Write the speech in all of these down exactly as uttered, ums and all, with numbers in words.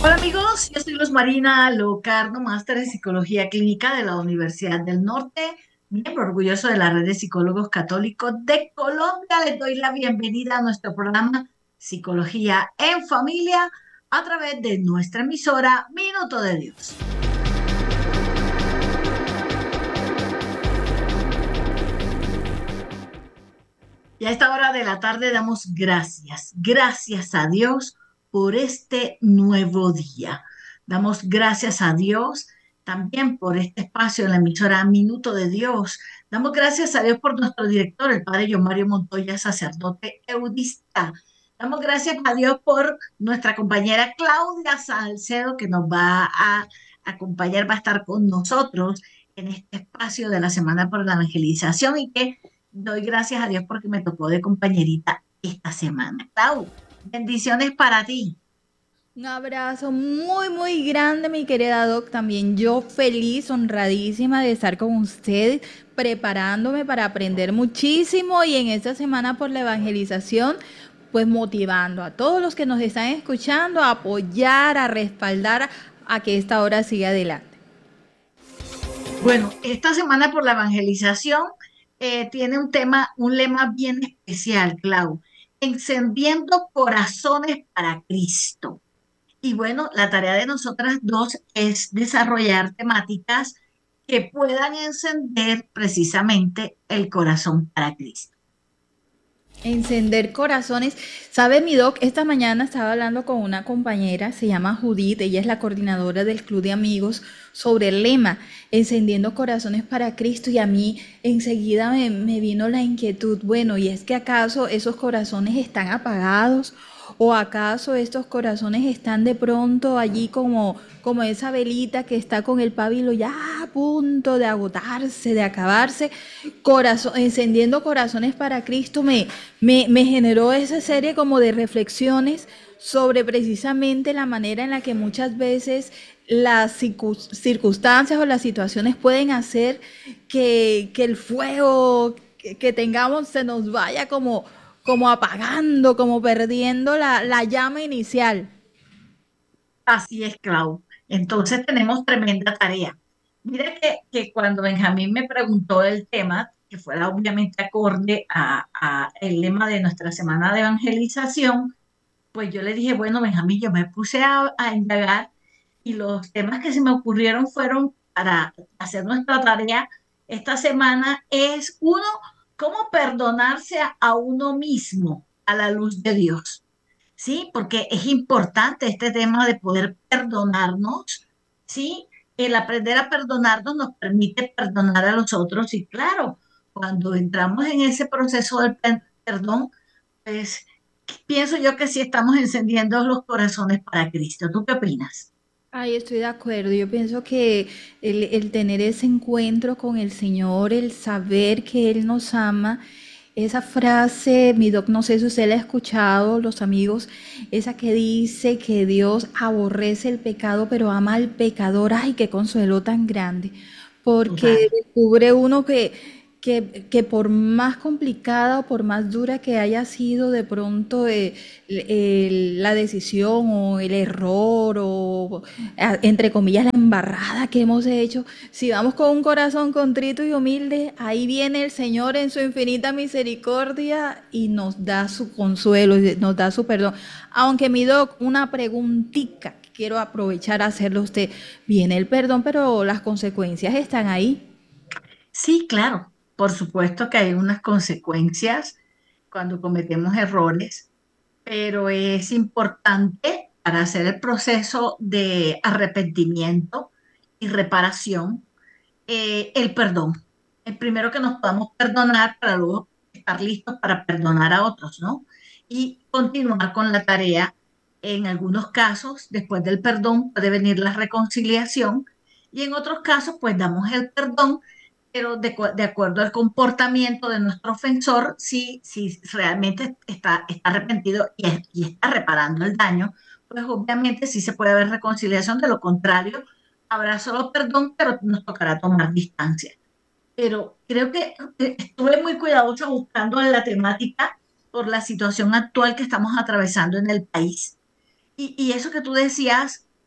Hola amigos, yo soy Luz Marina Locarno, máster en Psicología Clínica de la Universidad del Norte, miembro orgulloso de la Red de Psicólogos Católicos de Colombia. Les doy la bienvenida a nuestro programa Psicología en Familia a través de nuestra emisora Minuto de Dios. Y a esta hora de la tarde damos gracias, gracias a Dios por este nuevo día. Damos gracias a Dios también por este espacio en la emisora Minuto de Dios. Damos gracias a Dios por nuestro director, el padre John Mario Montoya, sacerdote eudista. Damos gracias a Dios por nuestra compañera Claudia Salcedo, que nos va a acompañar, va a estar con nosotros en este espacio de la Semana por la Evangelización y que doy gracias a Dios porque me tocó de compañerita esta semana. Clau, bendiciones para ti. Un abrazo muy, muy grande, mi querida Doc. También yo feliz, honradísima de estar con ustedes, preparándome para aprender muchísimo y en esta semana por la evangelización, pues motivando a todos los que nos están escuchando a apoyar, a respaldar a que esta hora siga adelante. Bueno, esta semana por la evangelización eh, tiene un tema, un lema bien especial, Clau. Encendiendo corazones para Cristo. Y bueno, la tarea de nosotras dos es desarrollar temáticas que puedan encender precisamente el corazón para Cristo. Encender corazones. ¿Sabe, mi doc? Esta mañana estaba hablando con una compañera, se llama Judith, ella es la coordinadora del Club de Amigos, sobre el lema, Encendiendo corazones para Cristo, y a mí enseguida me, me vino la inquietud, bueno, ¿y es que acaso esos corazones están apagados? ¿O acaso estos corazones están de pronto allí como, como esa velita que está con el pábilo ya a punto de agotarse, de acabarse? Corazón, encendiendo corazones para Cristo me, me, me generó esa serie como de reflexiones sobre precisamente la manera en la que muchas veces las circunstancias o las situaciones pueden hacer que, que el fuego que, que, tengamos se nos vaya como, como apagando, como perdiendo la, la llama inicial. Así es, Clau. Entonces tenemos tremenda tarea. Mira que, que cuando Benjamín me preguntó el tema, que fuera obviamente acorde a, a el lema de nuestra semana de evangelización, pues yo le dije, bueno, Benjamín, yo me puse a, a indagar y los temas que se me ocurrieron fueron para hacer nuestra tarea esta semana es uno, cómo perdonarse a, a uno mismo a la luz de Dios. Sí, porque es importante este tema de poder perdonarnos, ¿sí? El aprender a perdonarnos nos permite perdonar a los otros y claro, cuando entramos en ese proceso del pe- perdón, pues pienso yo que sí estamos encendiendo los corazones para Cristo. ¿Tú qué opinas? Ay, estoy de acuerdo. Yo pienso que el, el tener ese encuentro con el Señor, el saber que Él nos ama, esa frase, mi doc, no sé si usted la ha escuchado, los amigos, esa que dice que Dios aborrece el pecado, pero ama al pecador. Ay, qué consuelo tan grande. Porque Total. descubre uno que, que, que por más complicada o por más dura que haya sido de pronto eh, el- la decisión o el error o a- entre comillas la embarrada que hemos hecho, si vamos con un corazón contrito y humilde, ahí viene el Señor en su infinita misericordia y nos da su consuelo, y nos da su perdón. Aunque mi doc, una preguntita que quiero aprovechar a hacerle a usted, viene el perdón, pero las consecuencias están ahí. Sí, claro, por supuesto que hay unas consecuencias cuando cometemos errores, pero es importante para hacer el proceso de arrepentimiento y reparación, eh, el perdón. El primero que nos podamos perdonar para luego estar listos para perdonar a otros, ¿no? Y continuar con la tarea. En algunos casos, después del perdón puede venir la reconciliación y en otros casos, pues damos el perdón, pero de, cu- de acuerdo al comportamiento de nuestro ofensor, si, si realmente está, está arrepentido y, es- y está reparando el daño, pues obviamente sí se puede haber reconciliación, de lo contrario, habrá solo perdón, pero nos tocará tomar distancia. Pero creo que eh, estuve muy cuidadoso buscando la temática por la situación actual que estamos atravesando en el país. Y, y eso que tú decías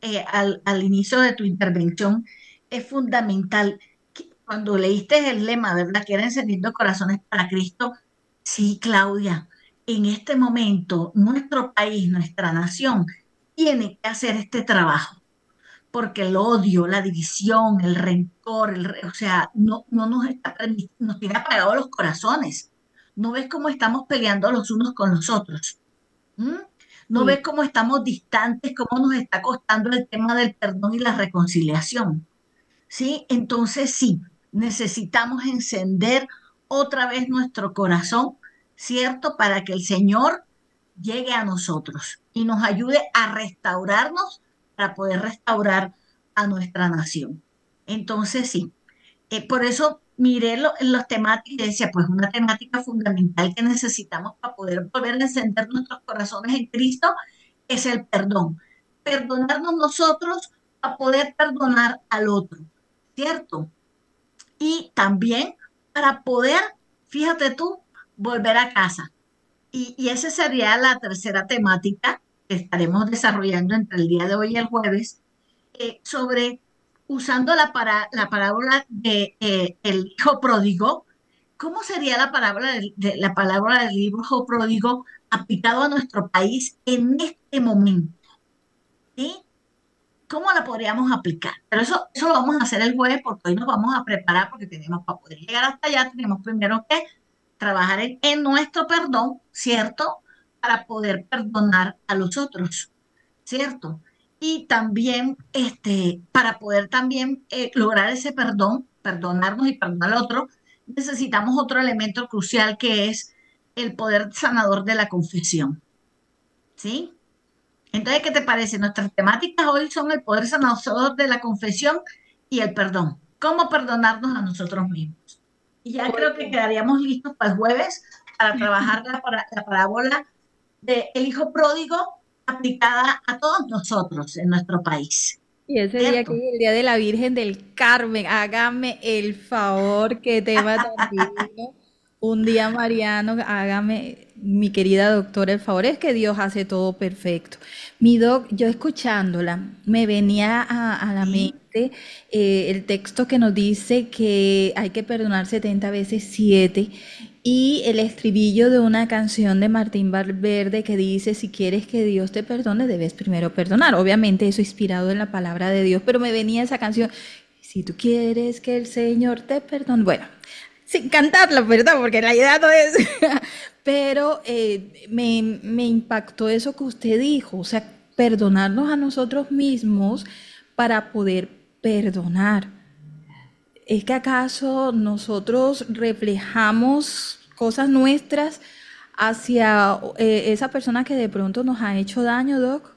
eh, al, al inicio de tu intervención, es fundamental. Que Cuando leíste el lema, ¿verdad? Que era encendiendo corazones para Cristo. Sí, Claudia, en este momento nuestro país, nuestra nación, tiene que hacer este trabajo, porque el odio, la división, el rencor, el re- o sea, no, no nos está permit- nos tiene apagados los corazones. ¿No ves cómo estamos peleando los unos con los otros? ¿Mm? ¿No ves Sí. cómo estamos distantes, cómo nos está costando el tema del perdón y la reconciliación? ¿Sí? Entonces sí, necesitamos encender otra vez nuestro corazón, ¿cierto? Para que el Señor llegue a nosotros y nos ayude a restaurarnos para poder restaurar a nuestra nación. Entonces sí, eh, por eso miré lo- en los temáticas y decía, pues una temática fundamental que necesitamos para poder volver a encender nuestros corazones en Cristo es el perdón. Perdonarnos nosotros para poder perdonar al otro, ¿cierto? Y también para poder, fíjate tú, volver a casa. Y, y esa sería la tercera temática que estaremos desarrollando entre el día de hoy y el jueves, eh, sobre usando la, para, la parábola de eh, el hijo pródigo. ¿Cómo sería la palabra del, de, la palabra del hijo pródigo aplicado a nuestro país en este momento? ¿Sí? ¿Cómo la podríamos aplicar? Pero eso, eso lo vamos a hacer el jueves porque hoy nos vamos a preparar porque tenemos para poder llegar hasta allá, tenemos primero que trabajar en, en nuestro perdón, ¿cierto? Para poder perdonar a los otros, ¿cierto? Y también, este, para poder también eh, lograr ese perdón, perdonarnos y perdonar al otro, necesitamos otro elemento crucial que es el poder sanador de la confesión, ¿sí? Entonces, ¿qué te parece? Nuestras temáticas hoy son el poder sanador de la confesión y el perdón. ¿Cómo perdonarnos a nosotros mismos? Y ya creo que Oye, quedaríamos listos para el jueves para trabajar la, para- la parábola del hijo pródigo aplicada a todos nosotros en nuestro país, y ese día que ¿cierto? es el día de la Virgen del Carmen, hágame el favor, qué tema tan divino. Un día mariano, hágame, mi querida doctora, el favor es que Dios hace todo perfecto. Mi doc, yo escuchándola, me venía a, a la Sí, mente eh, el texto que nos dice que hay que perdonar setenta veces siete y el estribillo de una canción de Martín Valverde que dice, si quieres que Dios te perdone, debes primero perdonar. Obviamente eso inspirado en la palabra de Dios, pero me venía esa canción, si tú quieres que el Señor te perdone, bueno, sin cantarla, ¿verdad? Porque la idea no es... Pero eh, me, me impactó eso que usted dijo, o sea, perdonarnos a nosotros mismos para poder perdonar. ¿Es que acaso nosotros reflejamos cosas nuestras hacia eh, esa persona que de pronto nos ha hecho daño, Doc?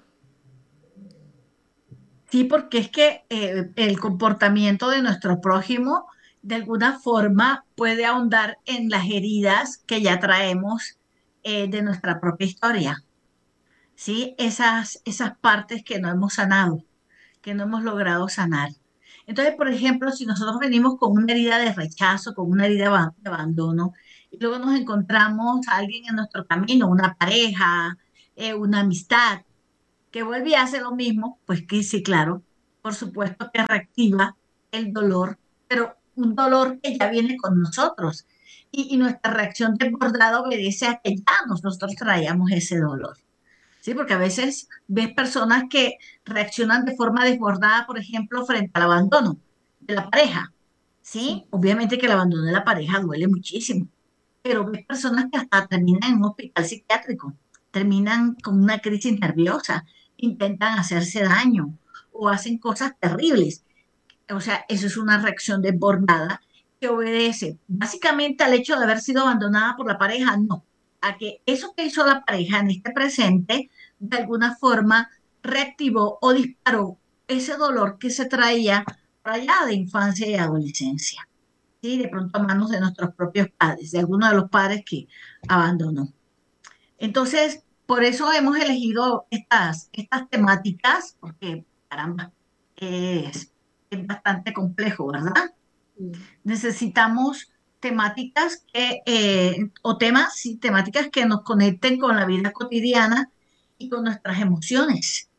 sí, porque es que eh, el comportamiento de nuestro prójimo de alguna forma puede ahondar en las heridas que ya traemos eh, de nuestra propia historia. ¿Sí? Esas, esas partes que no hemos sanado, que no hemos logrado sanar. Entonces, por ejemplo, si nosotros venimos con una herida de rechazo, con una herida aba- de abandono, y luego nos encontramos a alguien en nuestro camino, una pareja, eh, una amistad, que vuelve y hace lo mismo, pues que sí, claro, por supuesto que reactiva el dolor, pero un dolor que ya viene con nosotros. Y, y nuestra reacción desbordada obedece a que ya nosotros traíamos ese dolor. Sí, porque a veces ves personas que reaccionan de forma desbordada, por ejemplo, frente al abandono de la pareja. Sí. Sí, obviamente que el abandono de la pareja duele muchísimo, pero ves personas que hasta terminan en un hospital psiquiátrico, terminan con una crisis nerviosa, intentan hacerse daño o hacen cosas terribles. O sea, eso es una reacción desbordada que obedece básicamente al hecho de haber sido abandonada por la pareja, no, a que eso que hizo la pareja en este presente, de alguna forma, reactivó o disparó ese dolor que se traía por allá de infancia y adolescencia, ¿sí? De pronto a manos de nuestros propios padres, de alguno de los padres que abandonó. Entonces, por eso hemos elegido estas, estas temáticas, porque, caramba, es, es bastante complejo, ¿verdad? Sí. Necesitamos temáticas que, eh, o temas, sí, temáticas que nos conecten con la vida cotidiana y con nuestras emociones,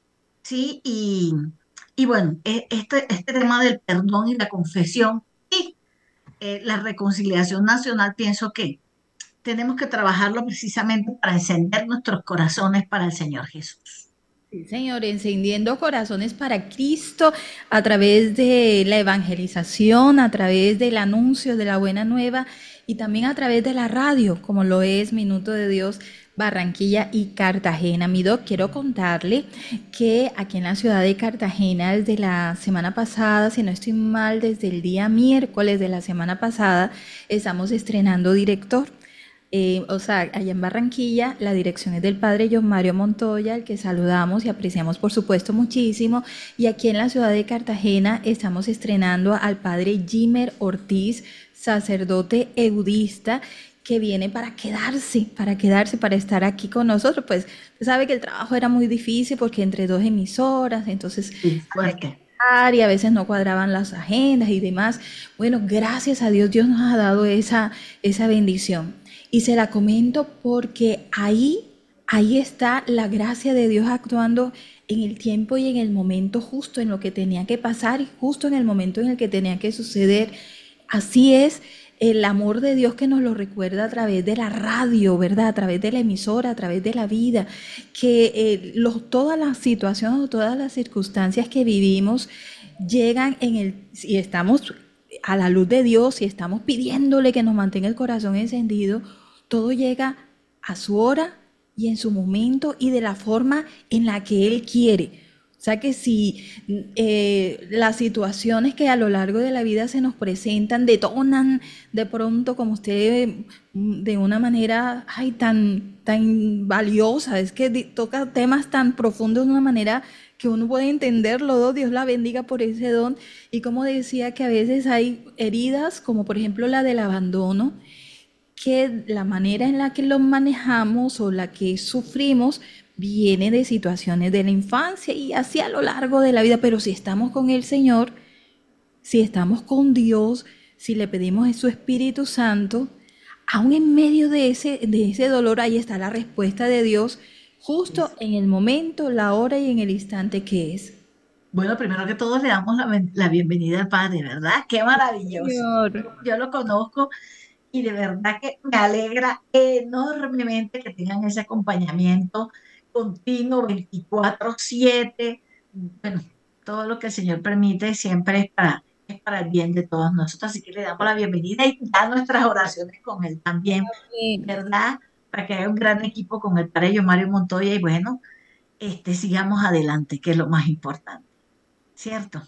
¿sí? Y, y bueno, e- este, este tema del perdón y la confesión y eh, la reconciliación nacional, pienso que tenemos que trabajarlo precisamente para encender nuestros corazones para el Señor Jesús. Sí, Señor, encendiendo corazones para Cristo a través de la evangelización, a través del anuncio de la buena nueva y también a través de la radio, como lo es Minuto de Dios, Barranquilla y Cartagena. Mi doc, quiero contarle que aquí en la ciudad de Cartagena, desde la semana pasada, si no estoy mal, desde el día miércoles de la semana pasada, estamos estrenando director. Eh, o sea, allá en Barranquilla, la dirección es del padre John Mario Montoya, al que saludamos y apreciamos por supuesto muchísimo. Y aquí en la ciudad de Cartagena estamos estrenando al padre Jimer Ortiz, sacerdote eudista, que viene para quedarse, para quedarse, para estar aquí con nosotros. Pues usted sabe que el trabajo era muy difícil porque entre dos emisoras, entonces Sí, había que fuerte. estar y a veces no cuadraban las agendas y demás. Bueno, gracias a Dios, Dios nos ha dado esa, esa bendición. Y se la comento porque ahí, ahí está la gracia de Dios actuando en el tiempo y en el momento justo, en lo que tenía que pasar y justo en el momento en el que tenía que suceder. Así es el amor de Dios que nos lo recuerda a través de la radio, ¿verdad? A través de la emisora, a través de la vida, que eh, los, todas las situaciones o todas las circunstancias que vivimos llegan en el, si estamos a la luz de Dios, si estamos pidiéndole que nos mantenga el corazón encendido, todo llega a su hora y en su momento y de la forma en la que Él quiere. O sea que si eh, las situaciones que a lo largo de la vida se nos presentan detonan de pronto, como usted, mm, de una manera ay, tan, tan valiosa, es que di- toca temas tan profundos de una manera que uno puede entenderlo, ¿no? Dios la bendiga por ese don. Y como decía que a veces hay heridas, como por ejemplo la del abandono, que la manera en la que lo manejamos o la que sufrimos viene de situaciones de la infancia y así a lo largo de la vida, pero si estamos con el Señor, si estamos con Dios, si le pedimos a su Espíritu Santo, aún en medio de ese, de ese dolor, ahí está la respuesta de Dios, justo en el momento, la hora y en el instante que es. Bueno, primero que todo le damos la, ben- la bienvenida al Padre, ¿verdad? Qué maravilloso. Señor. Yo lo conozco y de verdad que me alegra enormemente que tengan ese acompañamiento continuo veinticuatro siete. Bueno, todo lo que el Señor permite siempre es para, es para el bien de todos nosotros, así que le damos la bienvenida y da nuestras oraciones con Él también, ¿verdad? Para que haya un gran equipo con el Padre Mario Montoya y bueno, este, sigamos adelante, que es lo más importante, ¿cierto?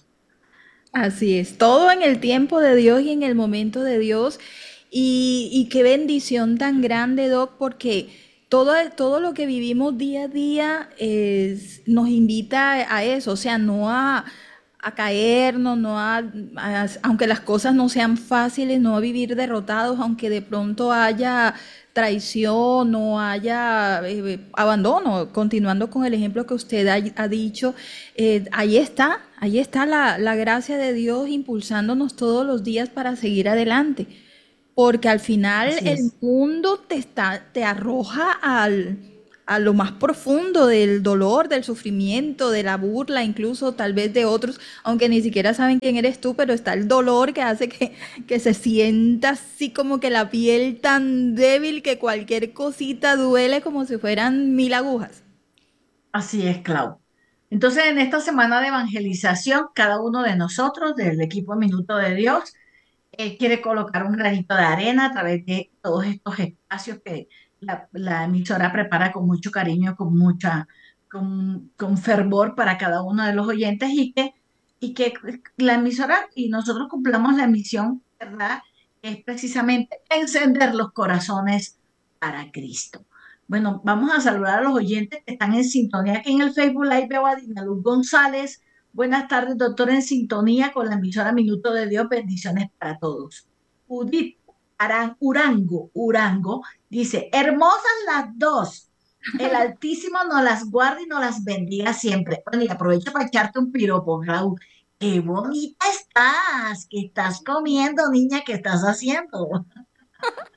Así es, todo en el tiempo de Dios y en el momento de Dios. Y, y qué bendición tan grande, Doc, porque todo, todo lo que vivimos día a día es- nos invita a eso, o sea, no a, a caernos, no a, a- aunque las cosas no sean fáciles, no a vivir derrotados, aunque de pronto haya traición, no haya eh, abandono, continuando con el ejemplo que usted ha, ha dicho, eh, ahí está, ahí está la, la gracia de Dios impulsándonos todos los días para seguir adelante. Porque al final Así el es. mundo te está, te arroja al, a lo más profundo del dolor, del sufrimiento, de la burla, incluso tal vez de otros, aunque ni siquiera saben quién eres tú, pero está el dolor que hace que, que se sienta así como que la piel tan débil que cualquier cosita duele como si fueran mil agujas. Así es, Clau. Entonces, en esta semana de evangelización, cada uno de nosotros, del equipo Minuto de Dios, eh, quiere colocar un granito de arena a través de todos estos espacios que la, la emisora prepara con mucho cariño, con mucha, con, con fervor para cada uno de los oyentes y que, y que la emisora y nosotros cumplamos la misión, ¿verdad? Que es precisamente encender los corazones para Cristo. Bueno, vamos a saludar a los oyentes que están en sintonía. Aquí en el Facebook Live veo a Dinaluz González. Buenas tardes, doctor, en sintonía con la emisora Minuto de Dios. Bendiciones para todos. Judith Aran, Urango, Urango dice, hermosas las dos. El Altísimo nos las guarde y nos las bendiga siempre. Bueno, y aprovecho para echarte un piropo, Raúl. Qué bonita estás. ¿Qué estás comiendo, niña? ¿Qué estás haciendo?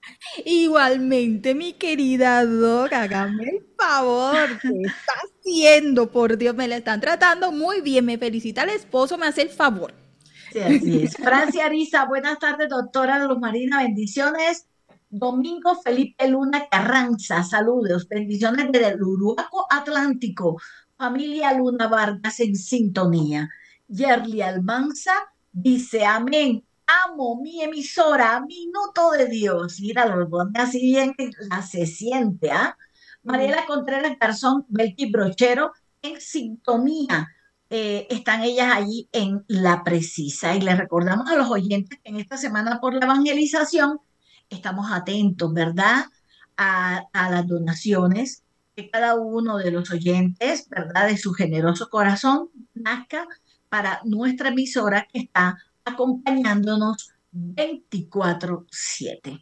Igualmente, mi querida Doc, hágame el favor. ¿Qué está haciendo? Por Dios, me la están tratando muy bien. Me felicita el esposo, me hace el favor. Sí, así es. Francia Arisa, buenas tardes, doctora Luz Marina, bendiciones. Domingo Felipe Luna Carranza, saludos, bendiciones desde el Uruguaco Atlántico. Familia Luna Vargas en sintonía. Yerly Almanza dice, amén, amo mi emisora, minuto de Dios. Mira, lo pone así bien, la se siente, ¿ah? Mariela Contreras Garzón, Belki Brochero, en sintonía, eh, están ellas allí en La Precisa. Y les recordamos a los oyentes que en esta semana por la evangelización estamos atentos, ¿verdad? A, a las donaciones que cada uno de los oyentes, ¿verdad? De su generoso corazón nazca para nuestra emisora que está acompañándonos veinticuatro siete.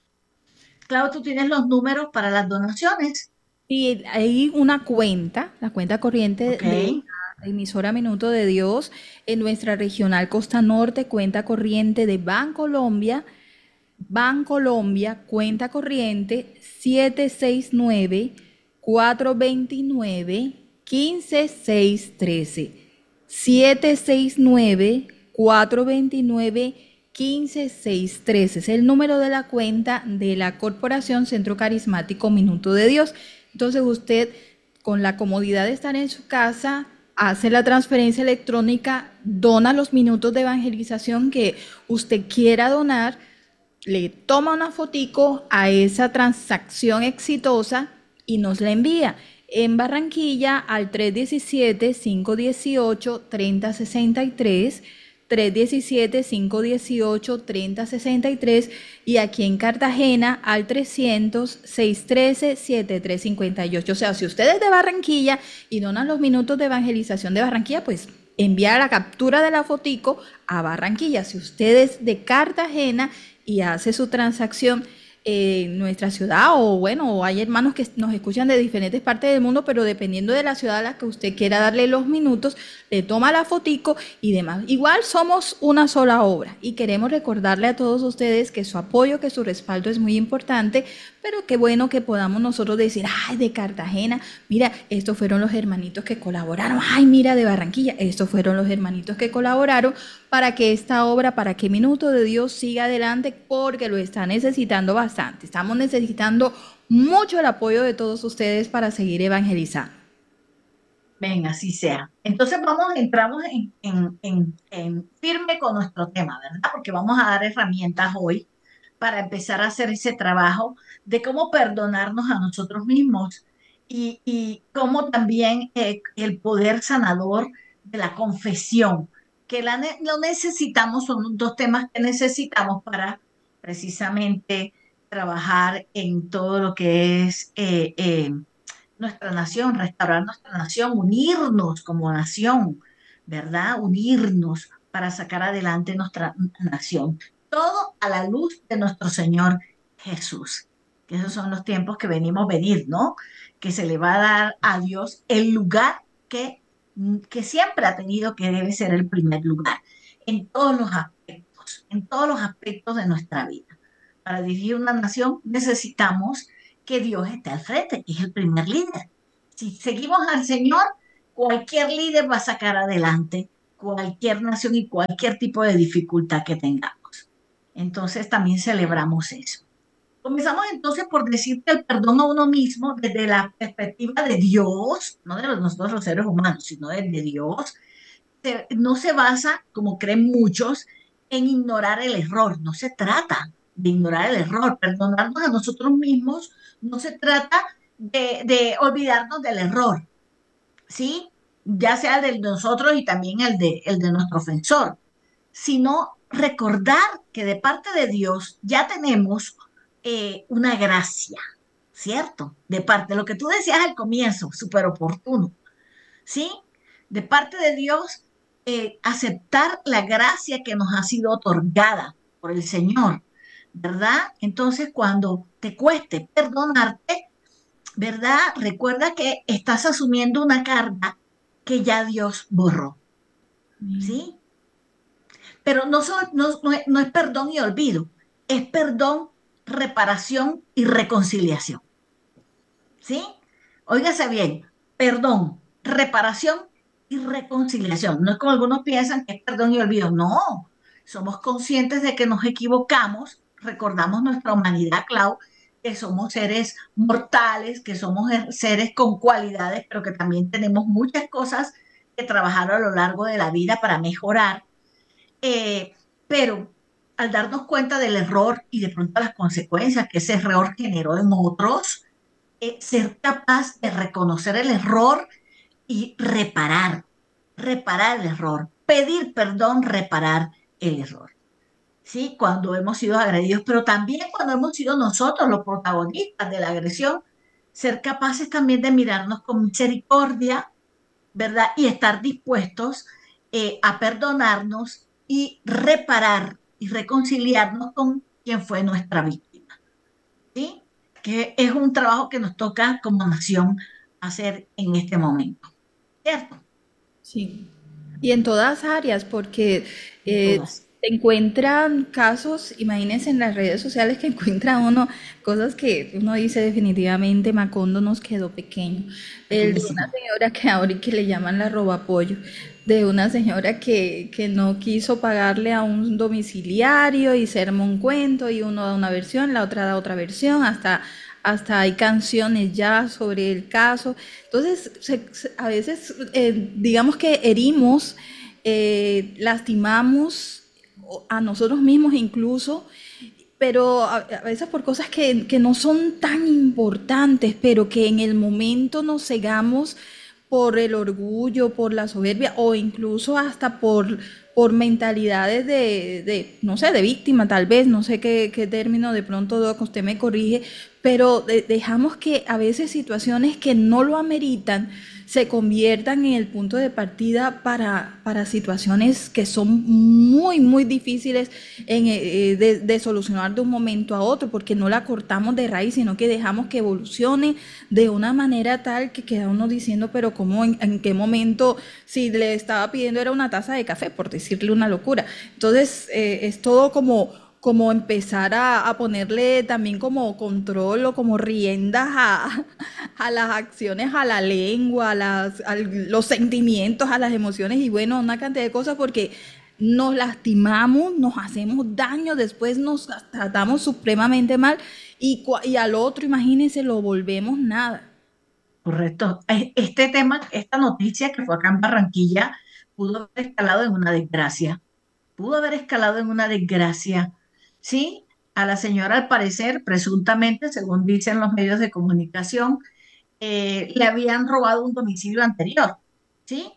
Claro, tú tienes los números para las donaciones, Y hay una cuenta, la cuenta corriente ¿ok? de la emisora Minuto de Dios en nuestra regional Costa Norte, cuenta corriente de Bancolombia, Bancolombia, cuenta corriente siete seis nueve, cuatro dos nueve, uno cinco seis uno tres. siete seis nueve, cuatro dos nueve, uno cinco seis tres. Es el número de la cuenta de la Corporación Centro Carismático Minuto de Dios. Entonces usted, con la comodidad de estar en su casa, hace la transferencia electrónica, dona los minutos de evangelización que usted quiera donar, le toma una fotico a esa transacción exitosa y nos la envía en Barranquilla al tres uno siete, cinco uno ocho, tres cero seis tres, tres uno siete, cinco uno ocho, tres cero seis tres, y aquí en Cartagena al trescientos, seiscientos trece, setenta y tres cincuenta y ocho. O sea, si usted es de Barranquilla y donan los minutos de evangelización de Barranquilla, pues envía la captura de la fotico a Barranquilla. Si usted es de Cartagena y hace su transacción en nuestra ciudad, o bueno, o hay hermanos que nos escuchan de diferentes partes del mundo, pero dependiendo de la ciudad a la que usted quiera darle los minutos, le toma la fotico y demás. Igual somos una sola obra y queremos recordarle a todos ustedes que su apoyo, que su respaldo es muy importante, pero qué bueno que podamos nosotros decir, ay, de Cartagena, mira, estos fueron los hermanitos que colaboraron, ay, mira, de Barranquilla, estos fueron los hermanitos que colaboraron para que esta obra, para que Minuto de Dios siga adelante, porque lo está necesitando bastante. Estamos necesitando mucho el apoyo de todos ustedes para seguir evangelizando. Venga, así sea. Entonces vamos, entramos en, en, en, en firme con nuestro tema, ¿verdad? Porque vamos a dar herramientas hoy para empezar a hacer ese trabajo de cómo perdonarnos a nosotros mismos y, y cómo también eh, el poder sanador de la confesión, que la, ne- lo necesitamos, son dos temas que necesitamos para precisamente trabajar en todo lo que es eh, eh, nuestra nación, restaurar nuestra nación, unirnos como nación, ¿verdad? Unirnos para sacar adelante nuestra nación. Todo a la luz de nuestro Señor Jesús. Que esos son los tiempos que venimos a venir, ¿no? Que se le va a dar a Dios el lugar que, que siempre ha tenido, que debe ser el primer lugar en todos los aspectos, en todos los aspectos de nuestra vida. Para dirigir una nación necesitamos que Dios esté al frente, que es el primer líder. Si seguimos al Señor, cualquier líder va a sacar adelante cualquier nación y cualquier tipo de dificultad que tengamos. Entonces también celebramos eso. Comenzamos entonces por decirte el perdón a uno mismo desde la perspectiva de Dios, no de nosotros los seres humanos, sino desde Dios. No se basa, como creen muchos, en ignorar el error. No se trata de ignorar el error. Perdonarnos a nosotros mismos no se trata de, de olvidarnos del error, ¿sí? Ya sea el de nosotros y también el de, el de nuestro ofensor, sino recordar que de parte de Dios ya tenemos eh, una gracia, ¿cierto? De parte de lo que tú decías al comienzo, súper oportuno, ¿sí? De parte de Dios, eh, aceptar la gracia que nos ha sido otorgada por el Señor, ¿verdad? Entonces, cuando te cueste perdonarte, ¿verdad? Recuerda que estás asumiendo una carga que ya Dios borró, ¿sí? Pero no, son- no, no es, no es perdón y olvido, es perdón reparación y reconciliación. ¿Sí? Óigase bien, perdón, reparación y reconciliación. No es como algunos piensan que es perdón y olvido. No, somos conscientes de que nos equivocamos, recordamos nuestra humanidad, Clau, que somos seres mortales, que somos seres con cualidades, pero que también tenemos muchas cosas que trabajar a lo largo de la vida para mejorar. Eh, pero al darnos cuenta del error y de pronto las consecuencias que ese error generó en otros, eh, ser capaz de reconocer el error y reparar, reparar el error, pedir perdón, reparar el error. ¿Sí? Cuando hemos sido agredidos, pero también cuando hemos sido nosotros los protagonistas de la agresión, ser capaces también de mirarnos con misericordia, ¿verdad? Y estar dispuestos eh, a perdonarnos y reparar y reconciliarnos con quien fue nuestra víctima. ¿Sí? Que es un trabajo que nos toca como nación hacer en este momento, ¿cierto? Sí. Y en todas áreas, porque En eh, todas. se encuentran casos, imagínense en las redes sociales que encuentra uno cosas que uno dice definitivamente Macondo nos quedó pequeño. El de una Pequeñísimo. señora que ahora que le llaman la robapollo, de una señora que, que no quiso pagarle a un domiciliario y se armó un cuento y uno da una versión, la otra da otra versión, hasta, hasta hay canciones ya sobre el caso. Entonces, se- se- a veces, eh, digamos que herimos, eh, lastimamos a nosotros mismos incluso, pero a, a veces por cosas que, que no son tan importantes, pero que en el momento nos cegamos por el orgullo, por la soberbia o incluso hasta por, por mentalidades de, de, no sé, de víctima tal vez, no sé qué, qué término de pronto Doc, usted me corrige, pero de- dejamos que a veces situaciones que no lo ameritan se conviertan en el punto de partida para, para situaciones que son muy, muy difíciles en, eh, eh, de, de solucionar de un momento a otro, porque no la cortamos de raíz, sino que dejamos que evolucione de una manera tal que queda uno diciendo, pero ¿cómo, en, en qué momento, si le estaba pidiendo era una taza de café, por decirle una locura? Entonces, eh, es todo como como empezar a, a ponerle también como control o como riendas a, a las acciones, a la lengua, a, las, a los sentimientos, a las emociones y bueno, una cantidad de cosas porque nos lastimamos, nos hacemos daño, después nos tratamos supremamente mal y, y al otro, imagínense, lo volvemos nada. Correcto. E- Este tema, esta noticia que fue acá en Barranquilla, pudo haber escalado en una desgracia. Pudo haber escalado en una desgracia. Sí, a la señora, al parecer, presuntamente, según dicen los medios de comunicación, eh, le habían robado un domicilio anterior. ¿Sí?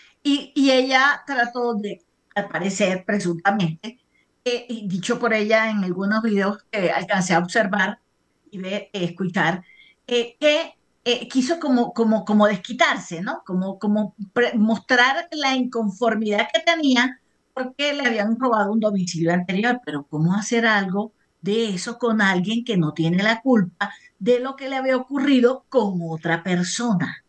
Y, y ella trató de, al parecer, presuntamente, eh, y dicho por ella en algunos videos que alcancé a observar y ver, eh, escuchar, eh, que eh, quiso como, como, como desquitarse, ¿no? Como, como pre- mostrar la inconformidad que tenía porque le habían robado un domicilio anterior, pero ¿cómo hacer algo de eso con alguien que no tiene la culpa de lo que le había ocurrido con otra persona?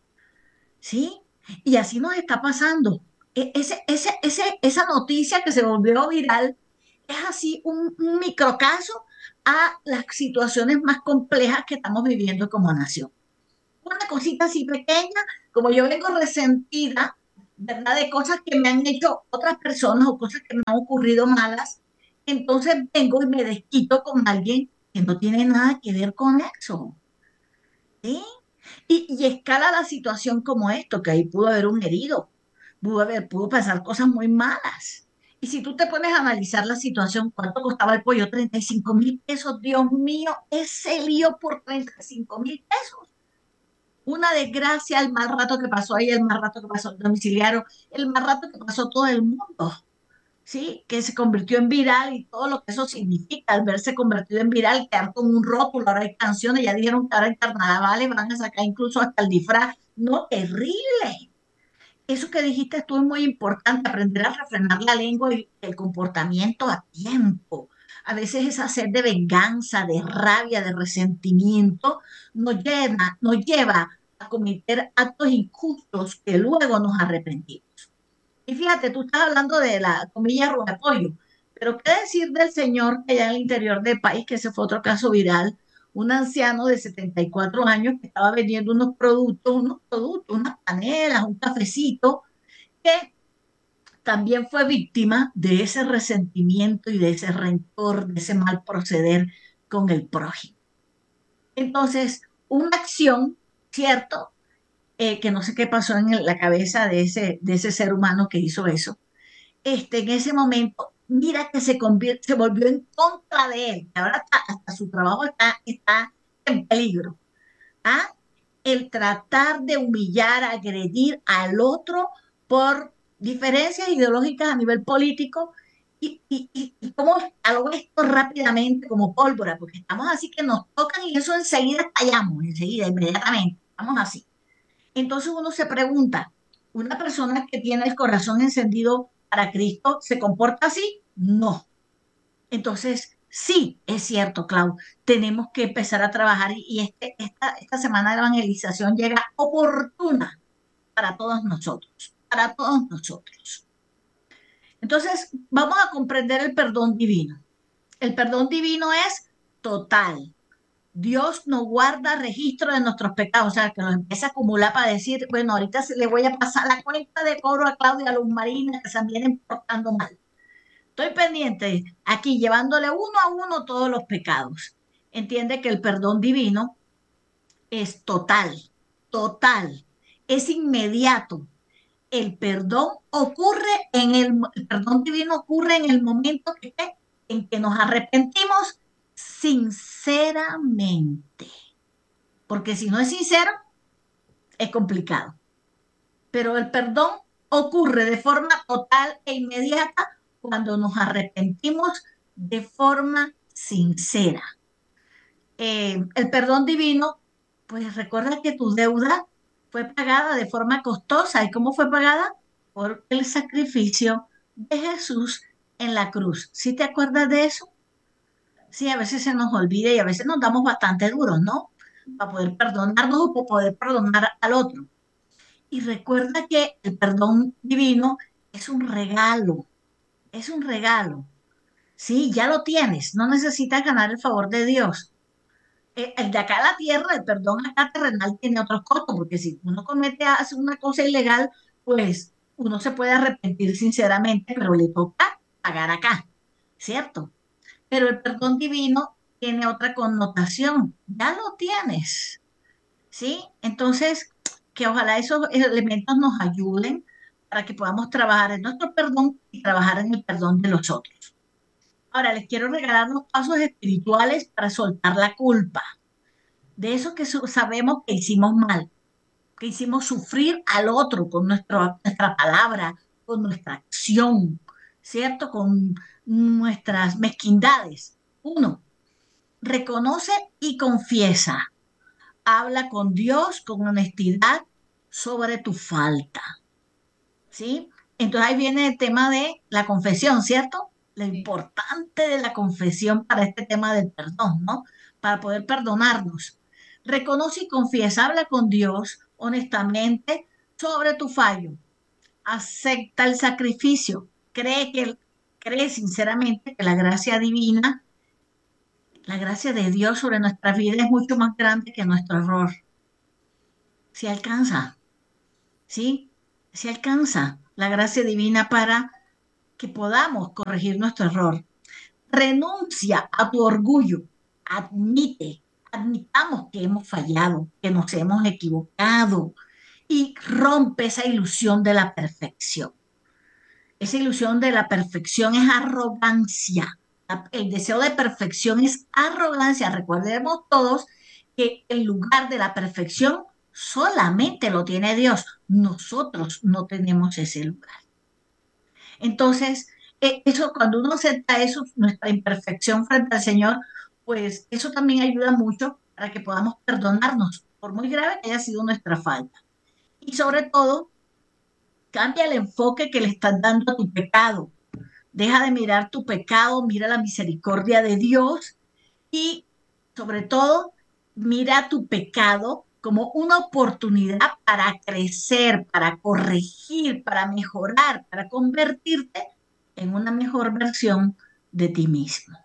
¿Sí? Y así nos está pasando. E- Ese, ese, ese, esa noticia que se volvió viral es así un, un microcaso a las situaciones más complejas que estamos viviendo como nación. Una cosita así pequeña, como yo vengo resentida, ¿verdad? De cosas que me han hecho otras personas o cosas que me han ocurrido malas, entonces vengo y me desquito con alguien que no tiene nada que ver con eso. ¿Sí? Y, y escala la situación como esto, que ahí pudo haber un herido, pudo haber, pudo pasar cosas muy malas. Y si tú te pones a analizar la situación, ¿cuánto costaba el pollo? Treinta y cinco mil pesos. Dios mío, ese lío por treinta y cinco mil pesos. Una desgracia, el mal rato que pasó ahí, el mal rato que pasó el domiciliario, el mal rato que pasó todo el mundo. ¿Sí? Que se convirtió en viral y todo lo que eso significa, al verse convertido en viral, quedar con un rótulo, ahora hay canciones, ya dijeron que ahora en carnavales van a sacar incluso hasta el disfraz, no, terrible. Eso que dijiste tú es muy importante, aprender a refrenar la lengua y el comportamiento a tiempo. A veces esa sed de venganza, de rabia, de resentimiento, nos lleva, nos lleva a cometer actos injustos que luego nos arrepentimos. Y fíjate, tú estás hablando de la comilla pollo. Pero qué decir del señor que allá en el interior del país, que ese fue otro caso viral, un anciano de setenta y cuatro años que estaba vendiendo unos productos, unos productos, unas panelas, un cafecito, que también fue víctima de ese resentimiento y de ese rencor, de ese mal proceder con el prójimo. Entonces, una acción, ¿cierto? Eh, que no sé qué pasó en la cabeza de ese, de ese ser humano que hizo eso. Este, en ese momento, mira que se, convierte, se volvió en contra de él, que ahora está, hasta su trabajo está, está en peligro. ¿Ah? El tratar de humillar, agredir al otro por diferencias ideológicas a nivel político y, y, y, y cómo algo esto rápidamente como pólvora, porque estamos así que nos tocan y eso enseguida estallamos, enseguida, inmediatamente, estamos así. Entonces uno se pregunta, ¿una persona que tiene el corazón encendido para Cristo se comporta así? No. Entonces, sí, es cierto, Clau, tenemos que empezar a trabajar y, y este, esta, esta semana de evangelización llega oportuna para todos nosotros, para todos nosotros. Entonces, vamos a comprender el perdón divino. El perdón divino es total. Dios no guarda registro de nuestros pecados, o sea, que los empieza a acumular para decir, bueno, ahorita se le voy a pasar la cuenta de cobro a Claudia Luz Marina, que se vienen portando mal. Estoy pendiente aquí, llevándole uno a uno todos los pecados. Entiende que el perdón divino es total, total, es inmediato. El perdón ocurre en el, el perdón divino ocurre en el momento que, en que nos arrepentimos sinceramente. Porque si no es sincero, es complicado. Pero el perdón ocurre de forma total e inmediata cuando nos arrepentimos de forma sincera. Eh, el perdón divino, pues recuerda que tu deuda fue pagada de forma costosa. ¿Y cómo fue pagada? Por el sacrificio de Jesús en la cruz. ¿Sí te acuerdas de eso? Sí, a veces se nos olvida y a veces nos damos bastante duros, ¿no? Para poder perdonarnos o para poder perdonar al otro. Y recuerda que el perdón divino es un regalo, es un regalo. Sí, ya lo tienes, no necesitas ganar el favor de Dios. Eh, El de acá a la tierra, el perdón acá terrenal tiene otros costos, porque si uno comete, hace una cosa ilegal, pues uno se puede arrepentir sinceramente, pero le toca pagar acá, ¿cierto? Pero el perdón divino tiene otra connotación, ya lo tienes, ¿sí? Entonces, que ojalá esos elementos nos ayuden para que podamos trabajar en nuestro perdón y trabajar en el perdón de los otros. Ahora, les quiero regalar los pasos espirituales para soltar la culpa, de eso que sabemos que hicimos mal, que hicimos sufrir al otro con nuestro, nuestra palabra, con nuestra acción, ¿cierto? Con nuestras mezquindades. Uno, reconoce y confiesa. Habla con Dios con honestidad sobre tu falta, ¿sí? Entonces ahí viene el tema de la confesión, ¿cierto? Lo importante de la confesión para este tema del perdón, ¿no? Para poder perdonarnos. Reconoce y confiesa, habla con Dios honestamente sobre tu fallo. Acepta el sacrificio. Cree que cree sinceramente que la gracia divina, la gracia de Dios sobre nuestra vida es mucho más grande que nuestro error. Si alcanza, ¿sí? Si alcanza la gracia divina para que podamos corregir nuestro error. Renuncia a tu orgullo, admite, admitamos que hemos fallado, que nos hemos equivocado y rompe esa ilusión de la perfección. Esa ilusión de la perfección es arrogancia. El deseo de perfección es arrogancia. Recordemos todos que el lugar de la perfección solamente lo tiene Dios. Nosotros no tenemos ese lugar. Entonces, eh, eso cuando uno acepta eso, nuestra imperfección frente al Señor, pues eso también ayuda mucho para que podamos perdonarnos, por muy grave que haya sido nuestra falta. Y sobre todo, cambia el enfoque que le estás dando a tu pecado. Deja de mirar tu pecado, mira la misericordia de Dios y sobre todo, mira tu pecado como una oportunidad para crecer, para corregir, para mejorar, para convertirte en una mejor versión de ti mismo.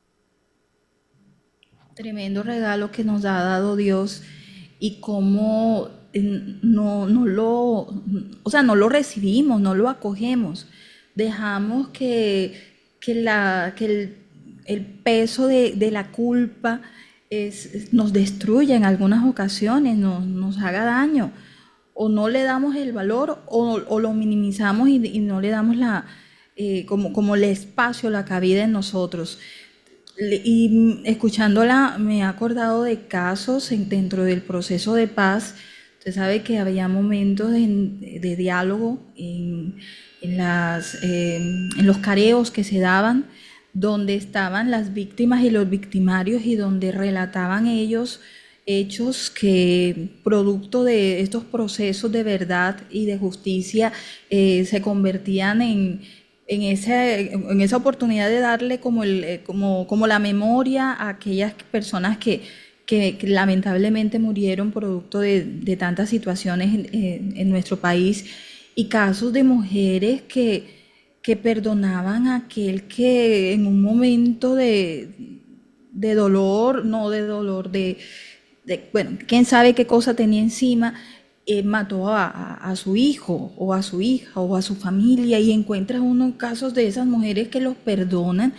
Tremendo regalo que nos ha dado Dios y cómo eh, no, no lo, o sea, no lo recibimos, no lo acogemos. Dejamos que, que, la, que el, el peso de, de la culpa es, es- nos destruya en algunas ocasiones, nos, nos haga daño. O no le damos el valor o, o lo minimizamos y, y no le damos la, eh, como, como el espacio, la cabida en nosotros. Le- Y mm, escuchándola me he acordado de casos en- dentro del proceso de paz. Usted sabe que había momentos de, de diálogo en, en las, eh, en los careos que se daban, donde estaban las víctimas y los victimarios y donde relataban ellos hechos que producto de estos procesos de verdad y de justicia eh, se convertían en, en, ese, en esa oportunidad de darle como, el, eh, como, como la memoria a aquellas personas que, que, que lamentablemente murieron producto de, de tantas situaciones en, en- en nuestro país y casos de mujeres que, que perdonaban a aquel que en un momento de, de dolor, no de dolor, de, de, bueno, quién sabe qué cosa tenía encima, eh, mató a, a- a su hijo o a su hija o a su familia y encuentras unos casos de esas mujeres que los perdonan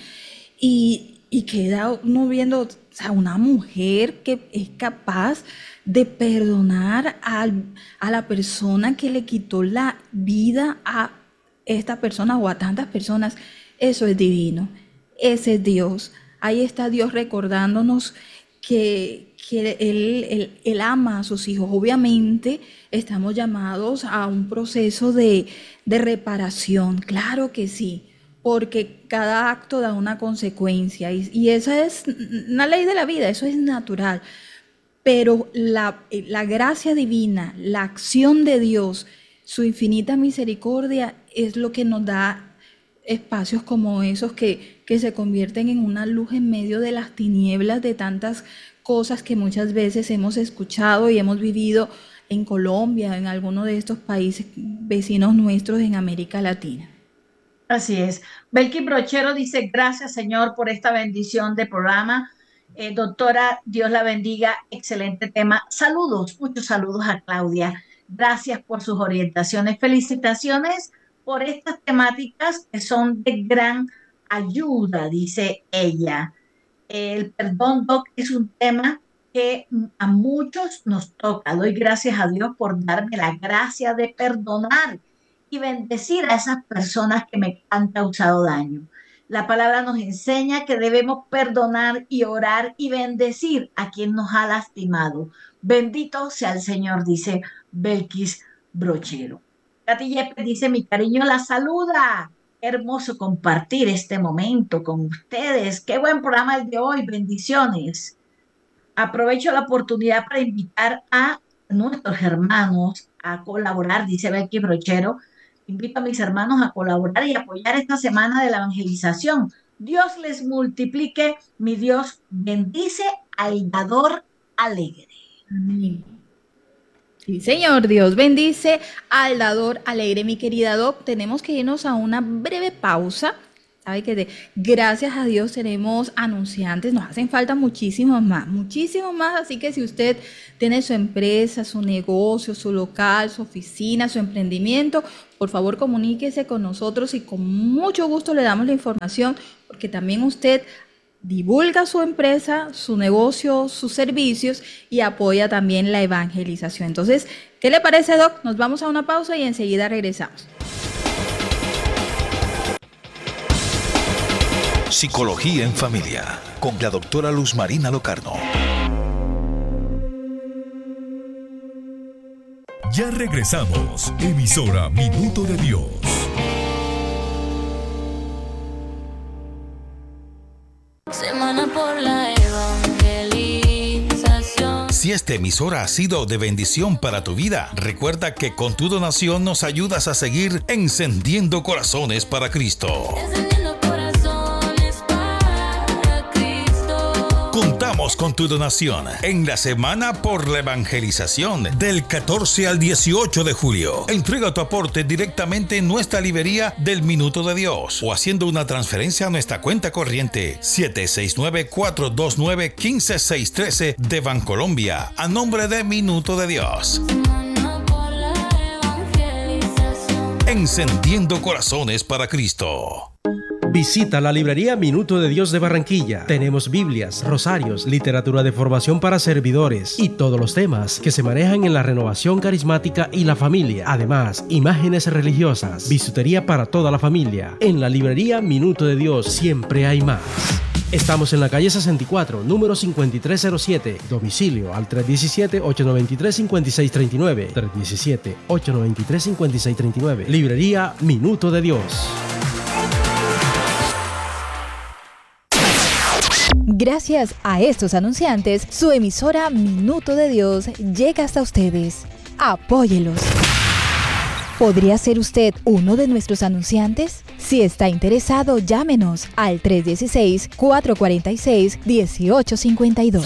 y, y queda uno viendo, o sea, una mujer que es capaz de perdonar al- a la persona que le quitó la vida a esta persona o a tantas personas. Eso es divino. Ese es Dios. Ahí está Dios recordándonos que, que él, él- Él ama a sus hijos. Obviamente estamos llamados a un proceso de, de reparación, claro que sí, porque cada acto da una consecuencia y, y esa es una ley de la vida, eso es natural. Pero la, eh, la gracia divina, la acción de Dios, su infinita misericordia es lo que nos da espacios como esos que, que se convierten en una luz en medio de las tinieblas de tantas cosas que muchas veces hemos escuchado y hemos vivido en Colombia, en alguno de estos países vecinos nuestros en América Latina. Así es. Belki Brochero dice, gracias Señor por esta bendición de programa. Eh, doctora, Dios la bendiga, excelente tema. Saludos, muchos saludos a Claudia. Gracias por sus orientaciones. Felicitaciones por estas temáticas que son de gran ayuda, dice ella. El perdón, Doc, es un tema que mm, a muchos nos toca. Doy gracias a Dios por darme la gracia de perdonar y bendecir a esas personas que me han causado daño. La palabra nos enseña que debemos perdonar y orar y bendecir a quien nos ha lastimado. Bendito sea el Señor, dice Belkis Brochero. Katy Yepes dice, mi cariño la saluda. Qué hermoso compartir este momento con ustedes. Qué buen programa el de hoy. Bendiciones. Aprovecho la oportunidad para invitar a nuestros hermanos a colaborar, dice Becky Brochero. Invito a mis hermanos a colaborar y apoyar esta semana de la evangelización. Dios les multiplique. Mi Dios bendice al dador alegre. Amén. Sí, Señor Dios, bendice al dador alegre, mi querida Doc. Tenemos que irnos a una breve pausa. Sabe que de, gracias a Dios tenemos anunciantes, nos hacen falta muchísimos más, muchísimos más. Así que si usted tiene su empresa, su negocio, su local, su oficina, su emprendimiento, por favor comuníquese con nosotros y con mucho gusto le damos la información, porque también usted divulga su empresa, su negocio, sus servicios y apoya también la evangelización. Entonces, ¿qué le parece, Doc? Nos vamos a una pausa y enseguida regresamos. Psicología en Familia, con la doctora Luz Marina Locarno. Ya regresamos, emisora Minuto de Dios. Semana por la evangelización. Si esta emisora ha sido de bendición para tu vida, recuerda que con tu donación nos ayudas a seguir encendiendo corazones para Cristo. Encendiendo corazones para Cristo. Contamos Ayúdanos con tu donación en la Semana por la Evangelización del catorce al dieciocho de julio. Entrega tu aporte directamente en nuestra librería del Minuto de Dios o haciendo una transferencia a nuestra cuenta corriente siete seis nueve, cuatro dos nueve, uno cinco seis uno tres de Bancolombia a nombre de Minuto de Dios. Encendiendo corazones para Cristo. Visita la librería Minuto de Dios de Barranquilla. Tenemos Biblias, rosarios, literatura de formación para servidores y todos los temas que se manejan en la renovación carismática y la familia. Además, imágenes religiosas, bisutería para toda la familia. En la librería Minuto de Dios siempre hay más. Estamos en la calle sesenta y cuatro, número cincuenta y tres cero siete. Domicilio al tres uno siete, ocho nueve tres, cinco seis tres nueve. tres uno siete, ocho nueve tres, cinco seis tres nueve. Librería Minuto de Dios. Gracias a estos anunciantes, su emisora Minuto de Dios llega hasta ustedes. Apóyelos. ¿Podría ser usted uno de nuestros anunciantes? Si está interesado, llámenos al tres uno seis, cuatro cuatro seis, uno ocho cinco dos.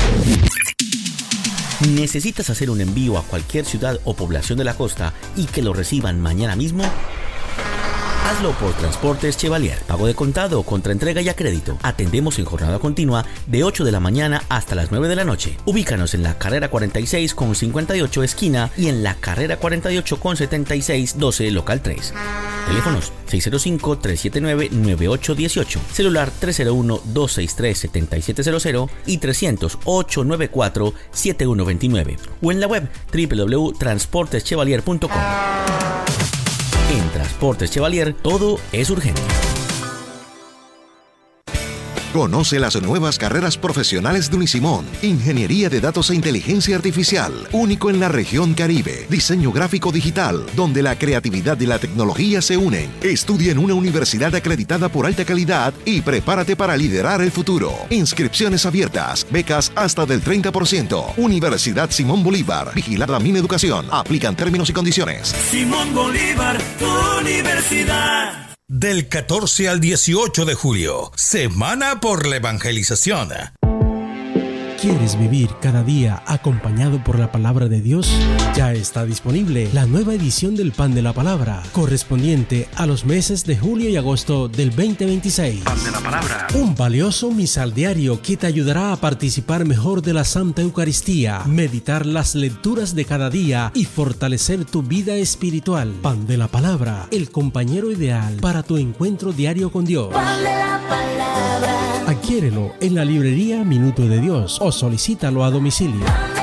¿Necesitas hacer un envío a cualquier ciudad o población de la costa y que lo reciban mañana mismo? Hazlo por Transportes Chevalier. Pago de contado o contra entrega y a crédito. Atendemos en jornada continua de ocho de la mañana hasta las nueve de la noche. Ubícanos en la carrera cuarenta y seis con cincuenta y ocho esquina y en la carrera cuarenta y ocho con setenta y seis doce local tres. Teléfonos seis cero cinco, tres siete nueve, nueve ocho uno ocho. Celular tres cero uno, dos seis tres, siete siete cero cero y trescientos, ocho nueve cuatro, siete uno dos nueve. O en la web doble u doble u doble u punto transportes chevalier punto com. En Transportes Chevalier, todo es urgente. Conoce las nuevas carreras profesionales de Unisimón. Ingeniería de Datos e Inteligencia Artificial, único en la región Caribe. Diseño gráfico digital, donde la creatividad y la tecnología se unen. Estudia en una universidad acreditada por alta calidad y prepárate para liderar el futuro. Inscripciones abiertas, becas hasta del treinta por ciento. Universidad Simón Bolívar, vigilada Mineducación. Aplican términos y condiciones. Simón Bolívar, tu universidad. Del catorce al dieciocho de julio, Semana por la Evangelización. ¿Quieres vivir cada día acompañado por la palabra de Dios? Ya está disponible la nueva edición del Pan de la Palabra, correspondiente a los meses de julio y agosto del veinte veintiséis. Pan de la Palabra. Un valioso misal diario que te ayudará a participar mejor de la Santa Eucaristía, meditar las lecturas de cada día y fortalecer tu vida espiritual. Pan de la Palabra, el compañero ideal para tu encuentro diario con Dios. Pan de la Palabra. Adquiérelo en la librería Minuto de Dios o solicítalo a domicilio.